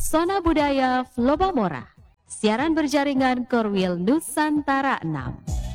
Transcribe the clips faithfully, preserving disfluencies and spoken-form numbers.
Pesona Budaya Flobamora, siaran berjaringan Korwil Nusantara enam.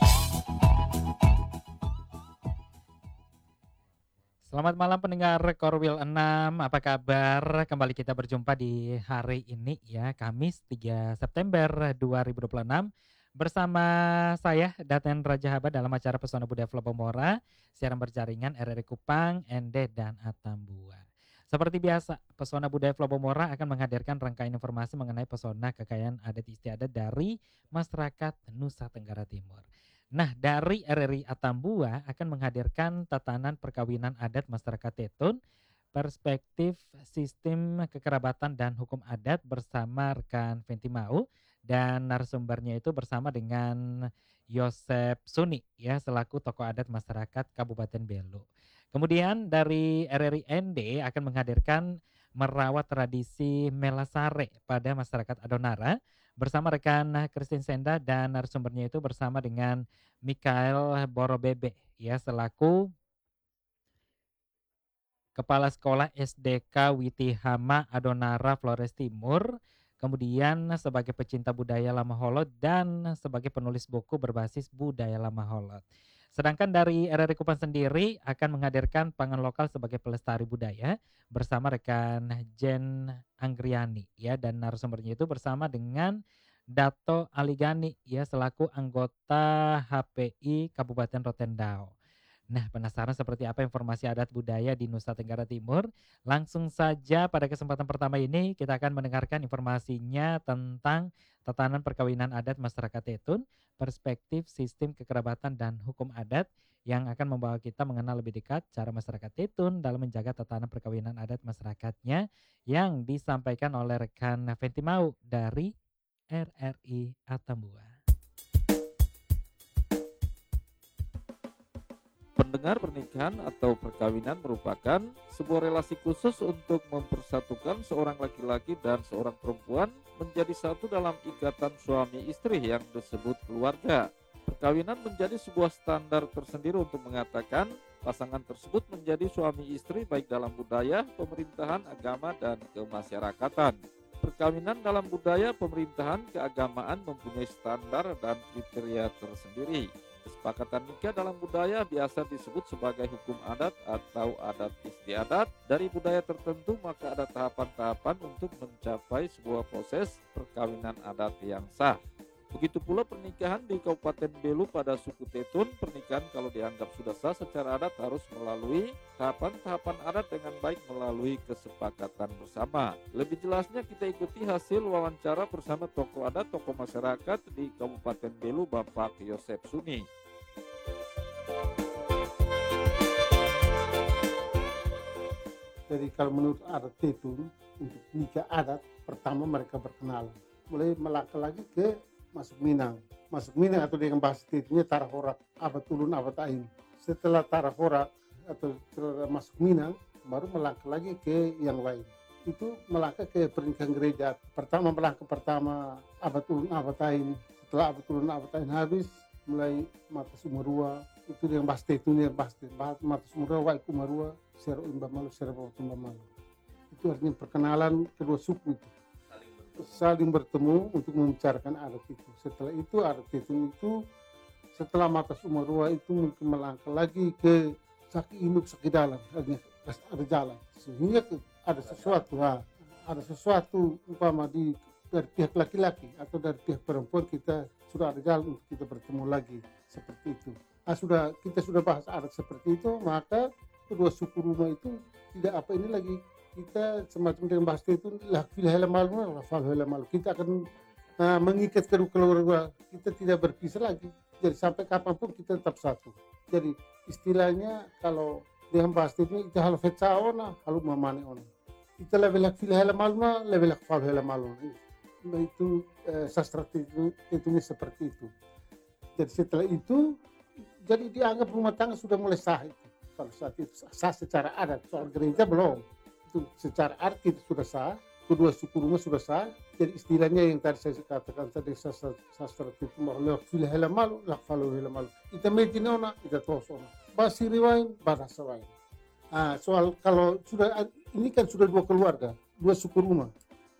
Selamat malam pendengar Korwil enam, apa kabar? Kembali kita berjumpa di hari ini ya, Kamis tiga September dua ribu dua puluh enam. Bersama saya Daten Raja Haba dalam acara Pesona Budaya Flobamora, siaran berjaringan R R I Kupang, Ende, dan Atambua. Seperti biasa, Pesona Budaya Flobamora akan menghadirkan rangkaian informasi mengenai pesona kekayaan adat istiadat dari masyarakat Nusa Tenggara Timur. Nah, dari R R I Atambua akan menghadirkan tatanan perkawinan adat masyarakat Tetun, perspektif sistem kekerabatan dan hukum adat bersama rekan Fenty Mau, dan narasumbernya itu bersama dengan Yosep Suni ya selaku tokoh adat masyarakat Kabupaten Belu. Kemudian dari R R I N D akan menghadirkan merawat tradisi Melasare pada masyarakat Adonara bersama rekan Christine Senda, dan narasumbernya itu bersama dengan Mikael Borobebe ya selaku Kepala Sekolah S D K Witihama Adonara Flores Timur, kemudian sebagai pecinta budaya Lama Holot dan sebagai penulis buku berbasis budaya Lama Holot. Sedangkan dari R R I Kupang sendiri akan menghadirkan pangan lokal sebagai pelestari budaya bersama rekan Jen Anggriani ya, dan narasumbernya itu bersama dengan Dato Aligani ya selaku anggota H P I Kabupaten Rotendao. Nah, penasaran seperti apa informasi adat budaya di Nusa Tenggara Timur? Langsung saja pada kesempatan pertama ini kita akan mendengarkan informasinya tentang tatanan perkawinan adat masyarakat Tetun, perspektif sistem kekerabatan dan hukum adat yang akan membawa kita mengenal lebih dekat cara masyarakat Tetun dalam menjaga tatanan perkawinan adat masyarakatnya yang disampaikan oleh rekan Fenty Mau dari R R I Atambua. Pendengar, pernikahan atau perkawinan merupakan sebuah relasi khusus untuk mempersatukan seorang laki-laki dan seorang perempuan menjadi satu dalam ikatan suami istri yang disebut keluarga. Perkawinan menjadi sebuah standar tersendiri untuk mengatakan pasangan tersebut menjadi suami istri baik dalam budaya, pemerintahan, agama, dan kemasyarakatan. Perkawinan dalam budaya, pemerintahan, keagamaan mempunyai standar dan kriteria tersendiri. Kesepakatan nikah dalam budaya biasa disebut sebagai hukum adat atau adat istiadat. Dari budaya tertentu maka ada tahapan-tahapan untuk mencapai sebuah proses perkawinan adat yang sah. Begitu pula pernikahan di Kabupaten Belu pada suku Tetun. Pernikahan kalau dianggap sudah sah secara adat harus melalui tahapan-tahapan adat dengan baik melalui kesepakatan bersama. Lebih jelasnya kita ikuti hasil wawancara bersama tokoh adat, tokoh masyarakat di Kabupaten Belu, Bapak Yosep Suni. Jadi kalau menurut adat Tetun, untuk nikah adat pertama mereka berkenalan, mulai melangkah lagi ke masuk Minang. Masuk Minang atau dengan bahasa Tetunnya Tarahorak, abad ulun abad ain. Setelah Tarahorak atau setelah masuk Minang, baru melangkah lagi ke yang lain. Itu melangkah ke pernikahan gereja. Pertama melangkah pertama abad ulun abad ain. Setelah abad ulun abad ain habis, mulai mata sumerua. Itu yang bahasa Tetunnya bahasa mata sumerua, waiku marua, sero imba malu, sero imba malu. Itu artinya perkenalan kedua suku itu. Saling bertemu untuk membicarakan adat itu. Setelah itu adat itu itu setelah mata sumerua itu mungkin melangkah lagi ke saki induk saki dalam, ada jalan sehingga ada sesuatu ha, ada sesuatu umpama di dari pihak laki-laki atau dari pihak perempuan kita sudah ada jalan untuk kita bertemu lagi seperti itu. Ah, sudah kita sudah bahas adat seperti itu, maka kedua suku rumah itu tidak apa ini lagi kita semacam dengan bahasa itu lah filhela malu lah falhela malu, kita akan uh, mengikat kedua keluarga kita tidak berpisah lagi, jadi sampai kapanpun kita tetap satu. Jadi istilahnya kalau dengan bahasa itu kita halu fetsaona halu mamane ona, kita lebih lak filhela malu lebih lak falhela malu. Itu uh, sastra itu itunya seperti itu. Jadi setelah itu jadi dianggap rumah tangga sudah mulai sah itu. Kalau saat itu sah secara adat, soal gereja belum. Secara arti sudah sah, kedua suku rumah sudah sah. Jadi istilahnya yang tadi saya katakan tadi sastra sastra itu mahu filhela malu lah falhela malu. Ita metinona, ita tosona. Basi riwain, bahasa lain. Ah, soal kalau sudah ini kan sudah dua keluarga, dua suku rumah.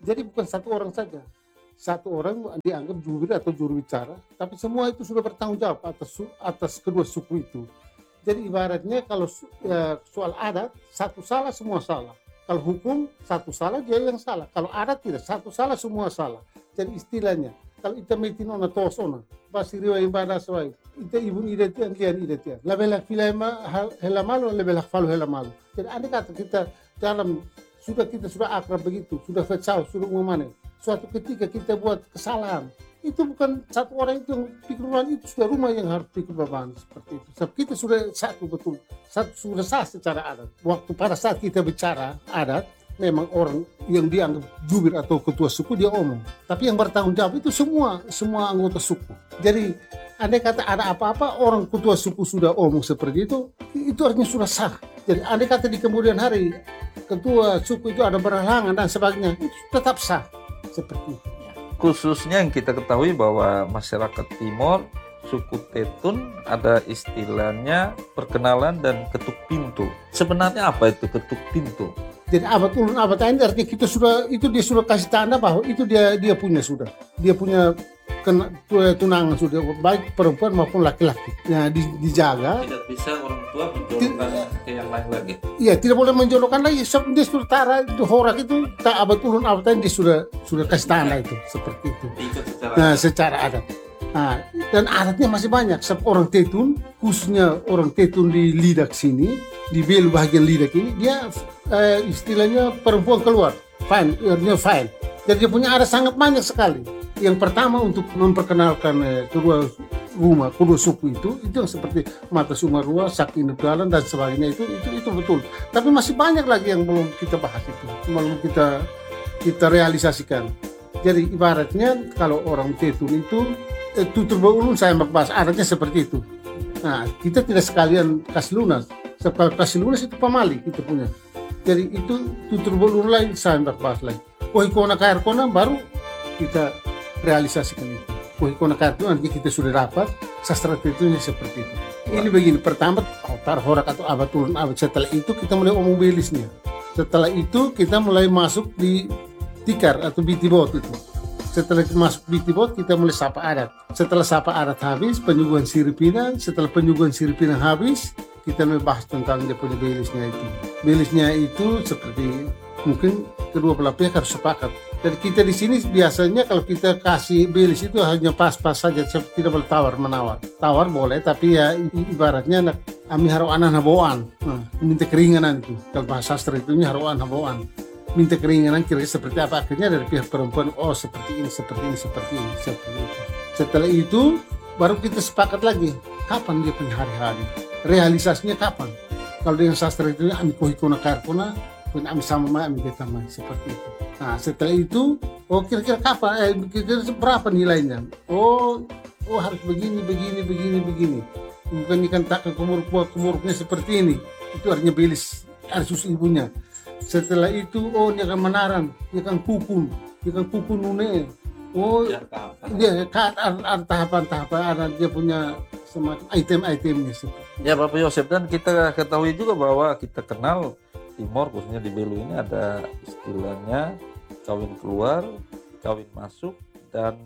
Jadi bukan satu orang saja. Satu orang dianggap jubir atau juru bicara, tapi semua itu sudah bertanggung jawab atas atas kedua suku itu. Jadi ibaratnya kalau ya, soal adat, satu salah semua salah. Kalau hukum, satu salah dia yang salah. Kalau adat tidak, satu salah semua salah. Jadi istilahnya, kalau ita metin ona tos ona, pasti riwa ibadah soai. Ita ibu idetian, lian idetian. Labelak filema hela malu, labelak falu hela malu. Jadi andai kata kita dalam sudah kita sudah akrab begitu, sudah fetsau, sudah umumane. Suatu ketika kita buat kesalahan, itu bukan satu orang itu yang pikir beban, itu sudah rumah yang harus pikir beban seperti itu. Sebab kita sudah satu betul, satu sudah sah secara adat. Waktu pada saat kita bicara adat, memang orang yang dianggap jubir atau ketua suku dia omong. Tapi yang bertanggung jawab itu semua semua anggota suku. Jadi andai kata ada apa-apa, orang ketua suku sudah omong seperti itu, itu artinya sudah sah. Jadi andai kata di kemudian hari ketua suku itu ada berhalangan dan sebagainya, itu tetap sah. Seperti itu. Khususnya yang kita ketahui bahwa masyarakat Timor, suku Tetun ada istilahnya perkenalan dan ketuk pintu. Sebenarnya apa itu ketuk pintu? Jadi abad ulun abad ini artinya kita sudah itu dia sudah kasih tanda bahwa itu dia dia punya sudah. Dia punya kena, tunangan sudah baik perempuan maupun laki-laki. Ya di, dijaga. Tidak bisa orang tua menjodohkan ke yang lain lagi. Iya, tidak boleh menjodohkan lagi. Sebab dia sudah tara itu horak itu tak abad ulun abad ini dia sudah sudah kasih tanda itu seperti itu. Secara nah, secara adat. Nah, dan adatnya masih banyak. Sebab orang Tetun, khususnya orang Tetun di Lidak sini, di Belu bagian Lidak ini, dia eh, istilahnya perempuan keluar, fine, artinya fine. Jadi dia punya adat sangat banyak sekali. Yang pertama untuk memperkenalkan eh, kedua rumah, kedua suku itu, itu yang seperti Mata Sumarua, Sakti Nugalan dan sebagainya itu, itu itu betul. Tapi masih banyak lagi yang belum kita bahas itu, belum kita kita realisasikan. Jadi ibaratnya kalau orang Tetun itu tutur beulun saya bahas adatnya seperti itu. Nah, kita tidak sekalian kasih lunas. Sebab kasih lunas itu pamali kita punya. Jadi itu tutur beulun lain saya bahas lagi. Oh, ikona kair kona baru kita realisasikan itu. Oh, ikona kair kona nanti kita sudah dapat sastra Tetunnya seperti itu. Ini begini, pertama tar horak atau abad ulun abad. Setelah itu kita mulai omong belisnya. Setelah itu kita mulai masuk di tikar atau bitibot itu. Setelah masuk bitibot kita mulai sapa adat. Setelah sapa adat habis, penyuguhan siripinang. Setelah penyuguhan siripinang habis, kita mulai bahas tentang dia punya belisnya itu. Belisnya itu seperti mungkin kedua belah pihak harus sepakat. Jadi kita di sini biasanya kalau kita kasih belis itu hanya pas-pas saja, tidak boleh tawar menawar. Tawar boleh, tapi ya ibaratnya nak ami haroan haboan. Nah, minta keringanan itu. Kalau bahasa sastra itu haroan haboan. Minta keringanan kira-kira seperti apa, akhirnya dari pihak perempuan oh seperti ini, seperti ini, seperti ini, seperti itu. Setelah itu baru kita sepakat lagi kapan dia punya hari-hari, realisasinya kapan. Kalau dengan sastra itu ami kohikona karkona pun ami sama mai ami betama seperti itu. Nah setelah itu oh kira-kira kapan, eh, kira-kira berapa nilainya, oh oh harus begini, begini, begini, begini. Bukan ikan tak kemuruk kemuruknya seperti ini, itu artinya belis arsus ibunya. Setelah itu oh dia akan menaran, dia akan kukun, dia akan kukun nune. Oh dia ada tahapan-tahapan, ada dia punya semacam item-itemnya seperti. Ya Bapak Yosef, dan kita ketahui juga bahwa kita kenal Timor khususnya di Belu ini ada istilahnya kawin keluar, kawin masuk, dan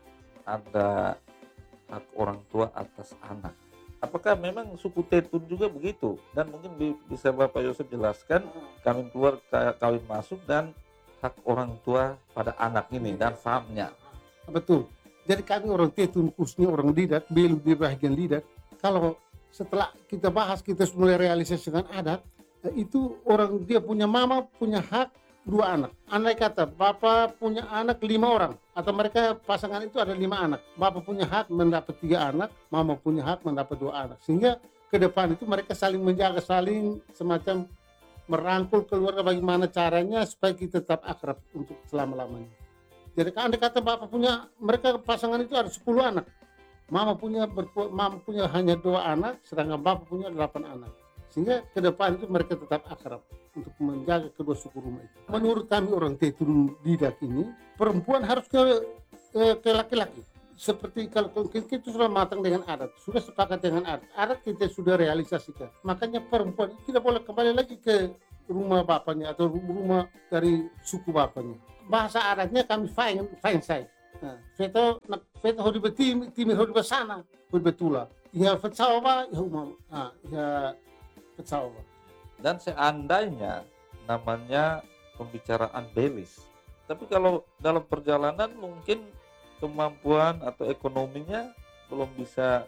ada hak orang tua atas anak. Apakah memang suku Tetun juga begitu? Dan mungkin bisa Bapak Yosef jelaskan kawin keluar, kawin masuk, dan hak orang tua pada anak ini dan fahamnya. Betul. Jadi kami orang Tetun khususnya orang Lidak, Belu di bagian Lidak, kalau setelah kita bahas, kita mulai realisasikan adat, itu orang dia punya mama punya hak dua anak. Andai kata bapak punya anak lima orang, atau mereka pasangan itu ada lima anak, bapak punya hak mendapat tiga anak, mama punya hak mendapat dua anak. Sehingga ke depan itu mereka saling menjaga, saling semacam merangkul keluarga bagaimana caranya supaya kita tetap akrab untuk selama-lamanya. Jadi andai kata bapak punya, mereka pasangan itu ada sepuluh anak, mama punya berpu, mama punya hanya dua anak, sedangkan bapak punya delapan anak. Sehingga ke depan itu mereka tetap akrab untuk menjaga kedua suku rumah itu. Menurut kami orang Tetun Lidak ini, perempuan harus ke, ke laki-laki. Seperti kalau kita sudah matang dengan adat, sudah sepakat dengan adat, adat kita sudah realisasikan. Makanya perempuan tidak boleh kembali lagi ke rumah bapaknya atau rumah dari suku bapaknya. Bahasa adatnya kami fain fain sai. Nah, feto nak feto hodi betim timir hodi basana hodi betula. Ya fetsawa ba ya umam. Ah ya fetsawa ba. Dan seandainya namanya pembicaraan belis, tapi kalau dalam perjalanan mungkin kemampuan atau ekonominya belum bisa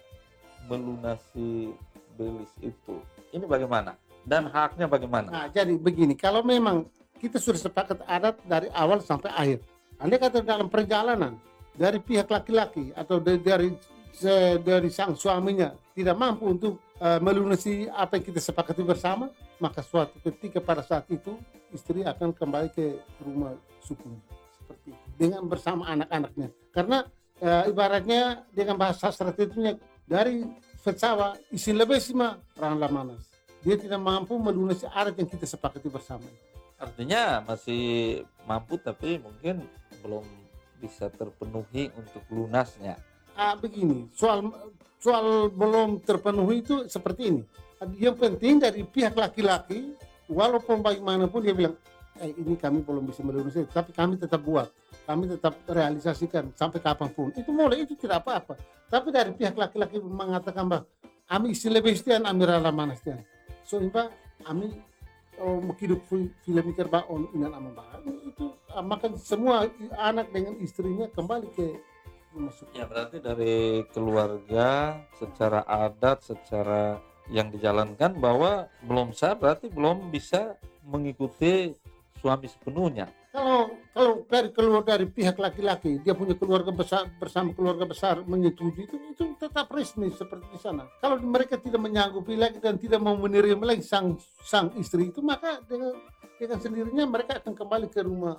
melunasi belis itu, ini bagaimana? Dan haknya bagaimana? Nah, jadi begini, kalau memang kita sudah sepakat adat dari awal sampai akhir, andai kata dalam perjalanan dari pihak laki-laki atau dari dari, se- dari sang suaminya tidak mampu untuk uh, melunasi apa yang kita sepakati bersama, maka suatu ketika pada saat itu istri akan kembali ke rumah sukunya seperti itu dengan bersama anak-anaknya. Karena uh, ibaratnya dengan bahasa strateginya dari Fetsawa isin lebih sima perang lamanas. Dia tidak mampu melunasi adat yang kita sepakati bersama. Artinya masih mampu tapi mungkin belum bisa terpenuhi untuk lunasnya. Ah, begini, soal soal belum terpenuhi itu seperti ini. Yang penting dari pihak laki-laki, walaupun bagaimanapun dia bilang, eh ini kami belum bisa melunasi, tapi kami tetap buat, kami tetap realisasikan sampai kapanpun. Itu boleh, itu tidak apa-apa. Tapi dari pihak laki-laki mengatakan bahwa kami isi lebih istian, kami rala manastian. So ini pak, kami oh, hidup film mikir pak on inan aman pak. Itu ah, maka semua anak dengan istrinya kembali ke rumah suku. Ya berarti dari keluarga secara adat, secara yang dijalankan bahwa belum sah, berarti belum bisa mengikuti suami sepenuhnya. Kalau kalau dari keluar dari pihak laki-laki, dia punya keluarga besar bersama keluarga besar menyetujui itu itu tetap resmi seperti di sana. Kalau mereka tidak menyanggupi lagi dan tidak mau menerima lagi sang sang istri itu, maka dengan dengan sendirinya mereka akan kembali ke rumah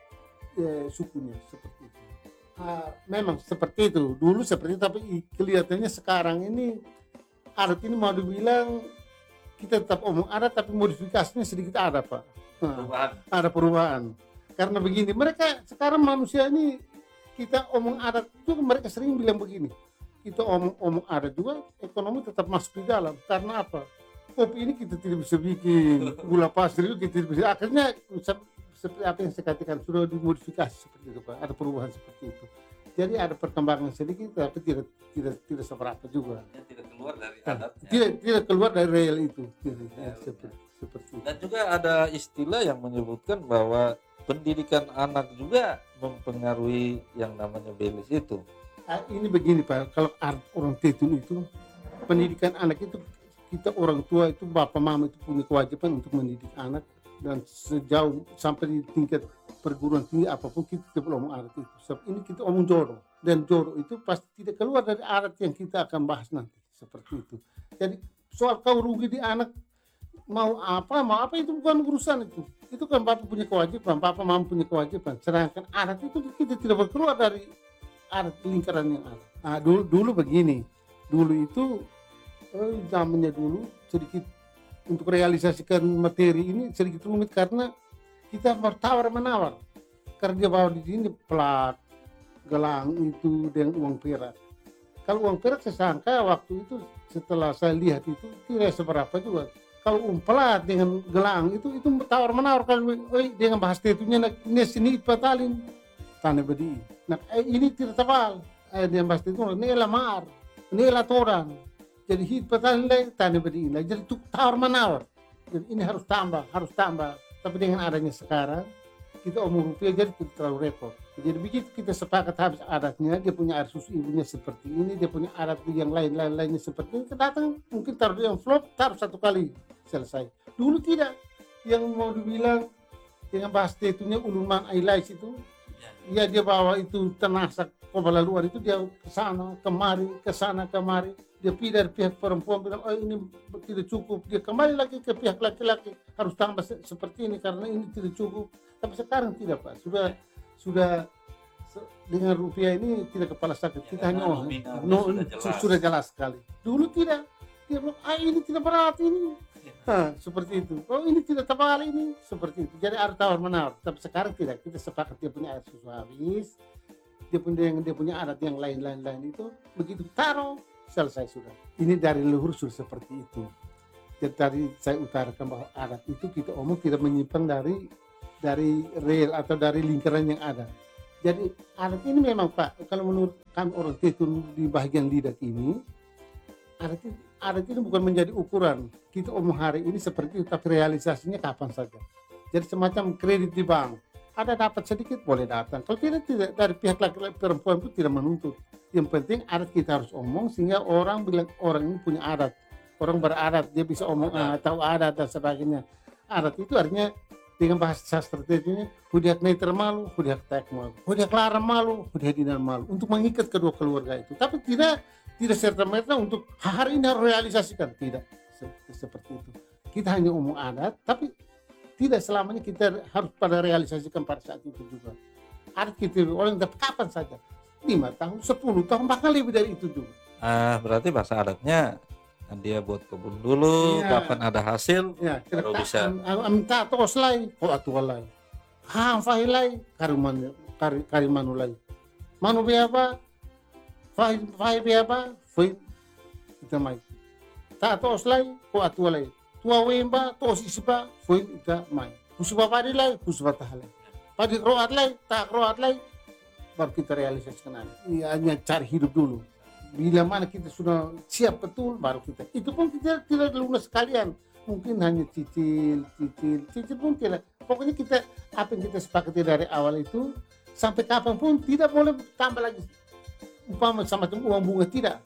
eh, sukunya seperti itu. Ah, memang seperti itu dulu seperti itu, tapi kelihatannya sekarang ini adat ini mau dibilang kita tetap omong adat tapi modifikasinya sedikit ada pak. Nah, Perubahan. ada perubahan. Karena begini, mereka sekarang manusia ini kita omong adat juga mereka sering bilang begini. Kita omong-omong adat juga ekonomi tetap masuk di dalam. Karena apa? Kopi ini kita tidak bisa bikin, gula pasir itu kita tidak bisa. Akhirnya seperti apa yang saya katakan sudah dimodifikasi seperti itu Pak. Ada perubahan seperti itu. Jadi ada perkembangan sedikit tapi tidak tidak tidak seberapa juga. Tidak keluar dari adatnya. Tidak tidak keluar dari real itu. Tidak, Ya, seperti, seperti itu. Dan juga ada istilah yang menyebutkan bahwa pendidikan anak juga mempengaruhi yang namanya belis itu. Ah, ini begini Pak, kalau orang tetun itu pendidikan anak itu kita orang tua itu bapak mama itu punya kewajiban untuk mendidik anak dan sejauh sampai di tingkat perguruan tinggi apapun kita tidak omong adat itu. Sebab ini kita omong jodoh dan jodoh itu pasti tidak keluar dari adat yang kita akan bahas nanti seperti itu. Jadi soal kau rugi di anak mau apa mau apa itu bukan urusan itu. Itu kan bapak punya kewajiban, bapak mama punya kewajiban. Sedangkan adat itu kita tidak berkeluar dari adat lingkaran yang ada. Nah, dulu dulu begini, dulu itu eh, zamannya dulu sedikit untuk realisasikan materi ini sedikit rumit karena kita bertawar menawar. Karena dia bawa di sini plat, gelang itu dengan uang perak. Kalau uang perak saya sangka waktu itu setelah saya lihat itu tidak seberapa juga. Kalau uang pelat dengan gelang itu itu tawar menawar kalau dengan bahasa itunya ini sini batalin tanah bedi. Nah eh, ini tidak tebal. Eh, dengan bahasa itu ini lamar, ini latoran. Jadi hit batalin lagi tanah bedi. Jadi itu tawar menawar. Jadi ini harus tambah, harus tambah. Tapi dengan adanya sekarang kita omong rupiah jadi tidak terlalu repot. Jadi begitu kita sepakat habis adatnya, dia punya adat susu ibunya seperti ini, dia punya adat yang lain-lain lainnya seperti ini, kita datang mungkin taruh di envelope, taruh satu kali selesai. Dulu tidak, yang mau dibilang dengan bahasa itunya uluman ailais itu, ya dia bawa itu tenasak kepala luar itu dia ke sana kemari, ke sana kemari, dia pindah dari pihak perempuan bilang oh ini tidak cukup, dia kembali lagi ke pihak laki-laki harus tambah se- seperti ini karena ini tidak cukup. Tapi sekarang tidak Pak, sudah sudah se- dengan rupiah ini tidak kepala sakit, Ya, kita karena hanya oh, nominalnya no, sudah jelas. sudah jelas sekali. Dulu tidak, dia bilang ah ini tidak berat ini. Nah, seperti itu. Oh ini tidak tebal ini, seperti itu. Jadi ada tawar menawar. Tapi sekarang tidak. Kita sepakat dia punya air susu habis, dia punya dia punya adat yang lain-lain lain itu begitu taruh selesai sudah. Ini dari leluhur sudah seperti itu. Jadi tadi saya utarakan bahwa adat itu kita omong tidak menyimpang dari dari real atau dari lingkaran yang ada. Jadi adat ini memang Pak, kalau menurut kami orang Tetun di bagian Lidak ini, adat ini, adat ini bukan menjadi ukuran. Kita omong hari ini seperti itu, tapi realisasinya kapan saja. Jadi semacam kredit di bank. Ada dapat sedikit boleh datang. Kalau tidak, tidak dari pihak laki-laki perempuan itu tidak menuntut. Yang penting adat kita harus omong sehingga orang bilang orang ini punya adat. Orang beradat, dia bisa omong ah, tahu adat dan sebagainya. Adat itu artinya dengan bahasa sastra itu hudiak neter malu, hudiak tak malu, hudiak larang malu, hudiak dinan malu, untuk mengikat kedua keluarga itu. Tapi tidak tidak serta merta untuk hari ini harus realisasikan, tidak seperti itu. Kita hanya omong adat, tapi tidak selamanya kita harus pada realisasikan pada saat itu juga. Adat kita orang dapat kapan saja, lima tahun, sepuluh tahun, bahkan lebih dari itu juga. Ah, berarti bahasa adatnya dia buat kebun dulu, ya. Kapan ada hasil, ya, baru bisa. Minta tos lai, kok atualai, hamfai lai, kariman karimanu lai, manu biapa, fai fai biapa, fai kita mai. Tak tos lai, kok atualai, tua wemba, tos isipa, fai kita mai. Kusuba padi lai, kusuba tahalai, padi roat lai, tak roat lai, baru kita realisasikan aja. Ini hanya cari hidup dulu. Bila mana kita sudah siap betul baru kita, itu pun kita tidak lunas sekalian, mungkin hanya cicil cicil cicil pun tidak, pokoknya kita apa yang kita sepakati dari awal itu sampai kapanpun tidak boleh tambah lagi, umpama sama uang bunga tidak,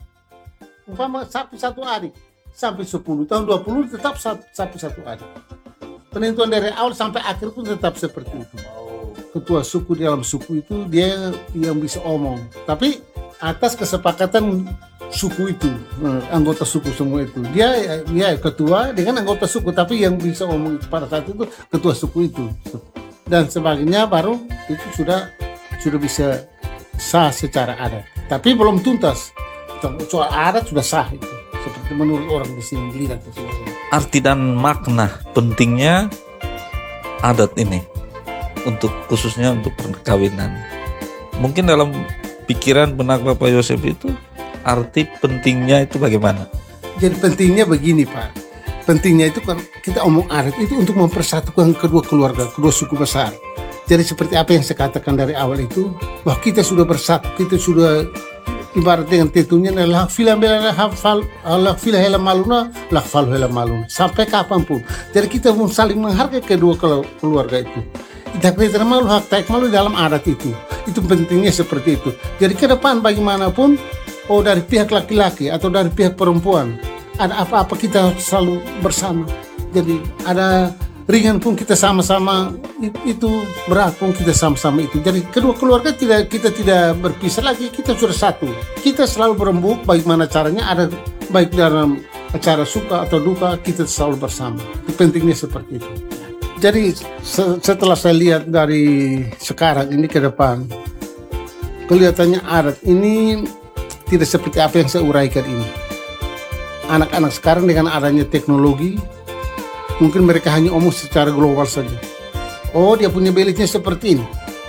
umpama sapi satu adik sampai sepuluh tahun dua puluh tetap sapi satu adik, penentuan dari awal sampai akhir pun tetap seperti itu. Ketua suku di dalam suku itu dia yang bisa omong, tapi atas kesepakatan suku itu, anggota suku semua itu, dia ya ketua dengan anggota suku, tapi yang bisa omong pada saat itu ketua suku itu dan sebagainya, baru itu sudah sudah bisa sah secara adat, tapi belum tuntas. Soal adat sudah sah itu, seperti menurut orang di sini lihat di sini. Arti dan makna pentingnya adat ini untuk khususnya untuk perkawinan, mungkin dalam pikiran benak Bapak Yosef itu arti pentingnya itu bagaimana? Jadi pentingnya begini Pak, pentingnya itu kan kita omong adat itu untuk mempersatukan kedua keluarga, kedua suku besar. Jadi seperti apa yang saya katakan dari awal itu, bahwa kita sudah bersatu, kita sudah ibarat dengan tentunya adalah filam bela hafal Allah filah hela maluna lah fal hela maluna sampai kapanpun. Jadi kita pun saling menghargai kedua keluarga itu. Tidak malu hak taik malu dalam adat itu. Itu pentingnya seperti itu. Jadi ke depan bagaimanapun, oh dari pihak laki-laki atau dari pihak perempuan, ada apa-apa kita selalu bersama. Jadi ada ringan pun kita sama-sama itu, berat pun kita sama-sama itu. Jadi kedua keluarga tidak kita tidak berpisah lagi, kita sudah satu. Kita selalu berembuk bagaimana caranya, ada baik dalam acara suka atau duka kita selalu bersama. Itu pentingnya seperti itu. Jadi setelah saya lihat dari sekarang ini ke depan, kelihatannya adat ini tidak seperti apa yang saya uraikan ini. Anak-anak sekarang dengan adanya teknologi, mungkin mereka hanya omong secara global saja. Oh dia punya belisnya seperti ini.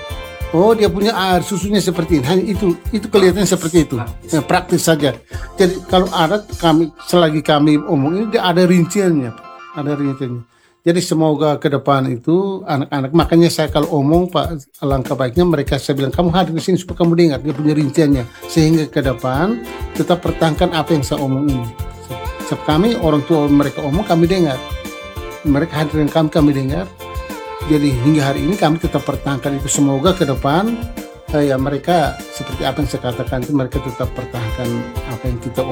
Oh dia punya air susunya seperti ini. Hanya itu, itu kelihatannya seperti itu. Ya, praktis saja. Jadi kalau adat kami, selagi kami omong ini ada rinciannya, ada rinciannya. Jadi semoga ke depan itu anak-anak, makanya saya kalau omong Pak, alangkah baiknya mereka saya bilang kamu hadir di sini supaya kamu dengar dia punya rinciannya, sehingga ke depan tetap pertahankan apa yang saya omong ini. Sebab kami orang tua mereka omong kami dengar, mereka hadir dengan kami kami dengar. Jadi hingga hari ini kami tetap pertahankan itu. Semoga ke depan eh, ya mereka seperti apa yang saya katakan itu mereka tetap pertahankan apa yang kita